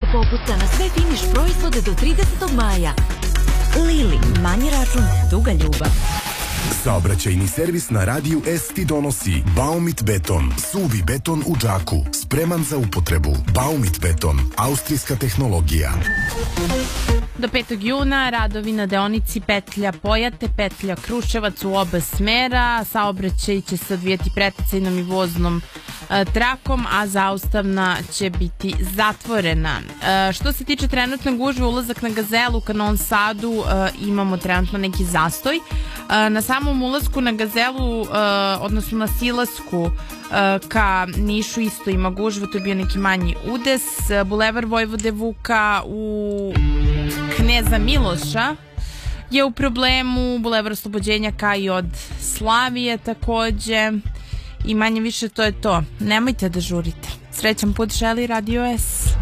popusta na sve Finiš proizvode do 30. maja. Lili, manji račun, duga ljubav. Saobraćajni servis na Radiju S ti donosi Baumit beton, suvi beton u džaku, spreman za upotrebu. Baumit beton, austrijska tehnologija. Do 5. juna radovi na deonici petlja Pojate, petlja Kruševac u oba smera. Saobraćaj će se odvijati preticajnom i voznom trakom, a zaustavna će biti zatvorena. Što se tiče trenutne gužve, ulazak na Gazelu ka Novom Sadu, imamo trenutno neki zastoj. Na samom ulazku na Gazelu, odnosno na Silasku ka Nišu isto ima gužva, to je bio neki manji udes. Bulevar Vojvode Vuka u Kneza Miloša je u problemu, Bulevar Oslobođenja ka i od Slavije takođe, i manje više to je to. Nemojte da žurite. Srećan put želi Radio S.